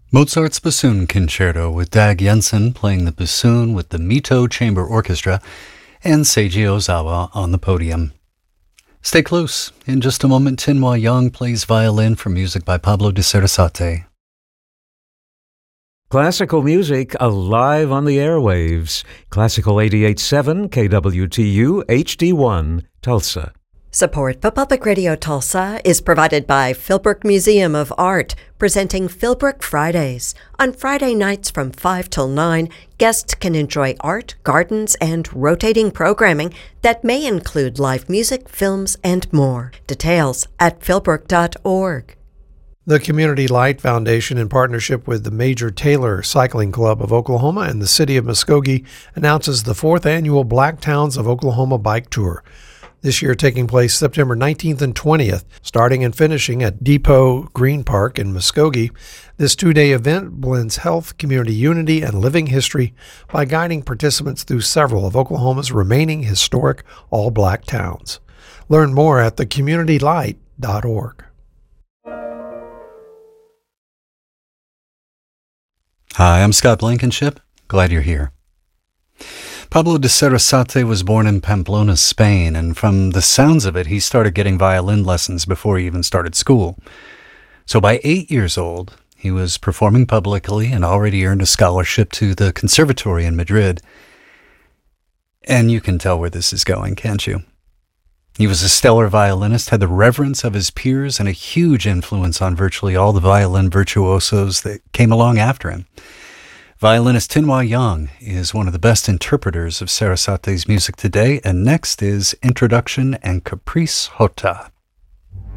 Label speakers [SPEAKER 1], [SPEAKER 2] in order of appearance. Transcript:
[SPEAKER 1] Mozart's Bassoon Concerto with Dag Jensen playing the bassoon with the Mito Chamber Orchestra and Seiji Ozawa on the podium. Stay close. In just a moment, Tin-Hua Young plays violin for music by Pablo de Sarasate.
[SPEAKER 2] Classical music alive on the airwaves. Classical 88.7 KWTU HD1 Tulsa.
[SPEAKER 3] Support for Public Radio Tulsa is provided by Philbrook Museum of Art, presenting Philbrook Fridays. On Friday nights from 5 till 9, guests can enjoy art, gardens, and rotating programming that may include live music, films, and more. Details at philbrook.org.
[SPEAKER 4] The Community Light Foundation, in partnership with the Major Taylor Cycling Club of Oklahoma and the City of Muskogee, announces the 4th annual Black Towns of Oklahoma Bike Tour. This year taking place September 19th and 20th, starting and finishing at Depot Green Park in Muskogee. This two-day event blends health, community unity, and living history by guiding participants through several of Oklahoma's remaining historic all-black towns. Learn more at thecommunitylight.org.
[SPEAKER 1] Hi, I'm Scott Blankenship. Glad you're here. Pablo de Sarasate was born in Pamplona, Spain, and from the sounds of it, he started getting violin lessons before he even started school. So by 8 years old, he was performing publicly and already earned a scholarship to the Conservatory in Madrid. And you can tell where this is going, can't you? He was a stellar violinist, had the reverence of his peers, and a huge influence on virtually all the violin virtuosos that came along after him. Violinist Tin-Hua Young is one of the best interpreters of Sarasate's music today, and next is Introduction and Caprice Jota.